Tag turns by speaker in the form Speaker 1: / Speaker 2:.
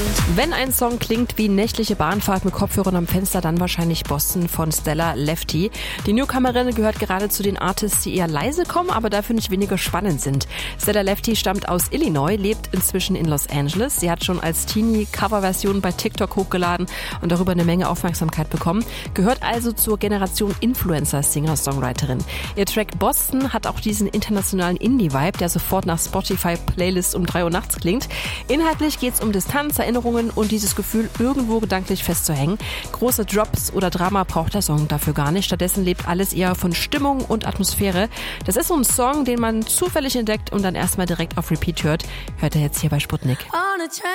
Speaker 1: Wenn ein Song klingt wie nächtliche Bahnfahrt mit Kopfhörern am Fenster, dann wahrscheinlich Boston von Stella Lefty. Die Newcomerin gehört gerade zu den Artists, die eher leise kommen, aber dafür nicht weniger spannend sind. Stella Lefty stammt aus Illinois, lebt inzwischen in Los Angeles. Sie hat schon als Teenie Coverversionen bei TikTok hochgeladen und darüber eine Menge Aufmerksamkeit bekommen. Gehört also zur Generation Influencer, Singer-Songwriterin. Ihr Track Boston hat auch diesen internationalen Indie-Vibe, der sofort nach Spotify-Playlist um 3 Uhr nachts klingt. Inhaltlich geht es um Distanz, Erinnerungen und dieses Gefühl, irgendwo gedanklich festzuhängen. Große Drops oder Drama braucht der Song dafür gar nicht. Stattdessen lebt alles eher von Stimmung und Atmosphäre. Das ist so ein Song, den man zufällig entdeckt und dann erstmal direkt auf Repeat hört. Hört er jetzt hier bei Sputnik.